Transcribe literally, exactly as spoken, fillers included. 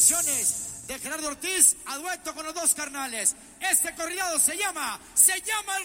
composiciones de Gerardo Ortiz a dueto con los dos carnales. Este corridado se llama, se llama el